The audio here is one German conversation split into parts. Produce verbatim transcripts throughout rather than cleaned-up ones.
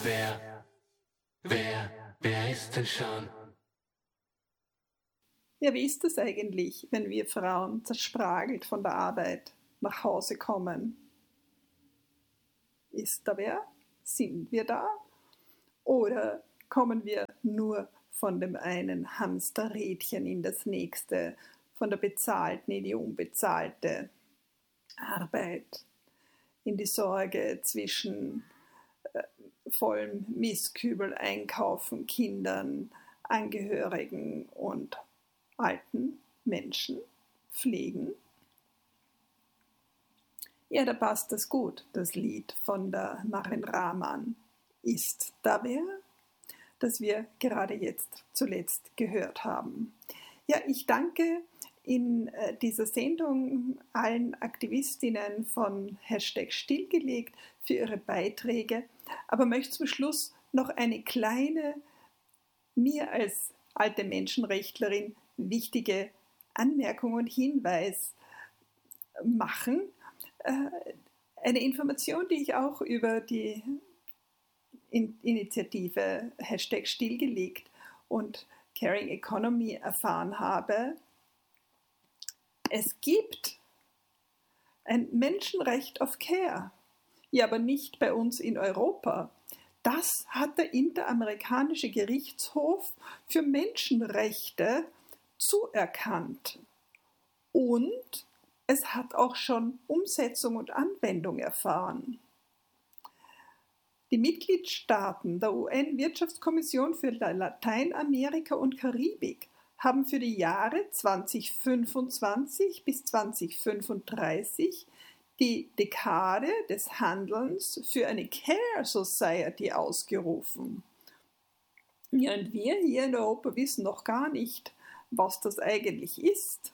Wer, wer, wer ist denn schon? Ja, wie ist es eigentlich, wenn wir Frauen zerspragelt von der Arbeit nach Hause kommen? Ist da wer? Sind wir da? Oder kommen wir nur von dem einen Hamsterrädchen in das nächste, von der bezahlten in die unbezahlte Arbeit, in die Sorge zwischen äh, vollem Mistkübel einkaufen, Kindern, Angehörigen und alten Menschen pflegen? Ja, da passt das gut, das Lied von der Marin Rahman, Ist da wer?, das wir gerade jetzt zuletzt gehört haben. Ja, ich danke in dieser Sendung allen Aktivistinnen von Hashtag Stillgelegt für ihre Beiträge, aber möchte zum Schluss noch eine kleine, mir als alte Menschenrechtlerin wichtige Anmerkung und Hinweis machen. Eine Information, die ich auch über die Initiative Hashtag Stillgelegt und Caring Economy erfahren habe. Es gibt ein Menschenrecht auf Care, ja, aber nicht bei uns in Europa. Das hat der Interamerikanische Gerichtshof für Menschenrechte zuerkannt. Und es hat auch schon Umsetzung und Anwendung erfahren. Die Mitgliedstaaten der U N-Wirtschaftskommission für Lateinamerika und Karibik haben für die Jahre zweitausendfünfundzwanzig bis zweitausendfünfunddreißig die Dekade des Handelns für eine Care Society ausgerufen. Ja, und wir hier in Europa wissen noch gar nicht, was das eigentlich ist.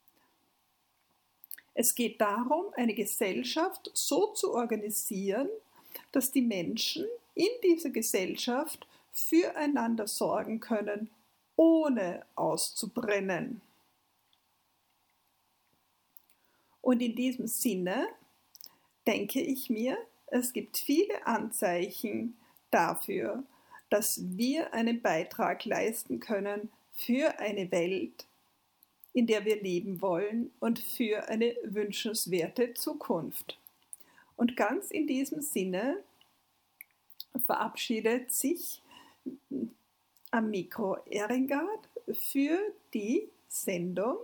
Es geht darum, eine Gesellschaft so zu organisieren, dass die Menschen in dieser Gesellschaft füreinander sorgen können, ohne auszubrennen. Und in diesem Sinne denke ich mir, es gibt viele Anzeichen dafür, dass wir einen Beitrag leisten können für eine Welt, in der wir leben wollen und für eine wünschenswerte Zukunft. Und ganz in diesem Sinne verabschiedet sich am Mikro Eringard für die Sendung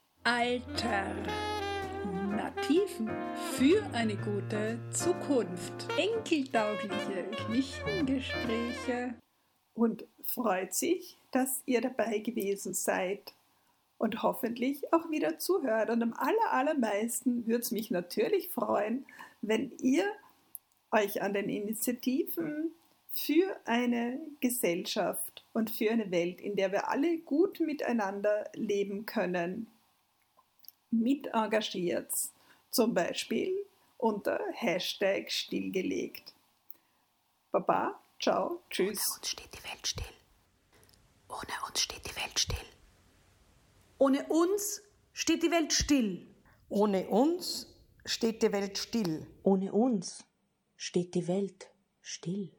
Alternativen für eine gute Zukunft. Enkeltaugliche Küchengespräche. Und freut sich, dass ihr dabei gewesen seid und hoffentlich auch wieder zuhört. Und am aller, allermeisten würde es mich natürlich freuen, wenn ihr euch an den Initiativen für eine Gesellschaft und für eine Welt, in der wir alle gut miteinander leben können, mit engagiert, zum Beispiel unter Hashtag Stillgelegt. Baba, ciao, tschüss. Ohne uns steht die Welt still. Ohne uns steht die Welt still. Ohne uns steht die Welt still. Ohne uns steht die Welt still. Ohne uns steht die Welt still.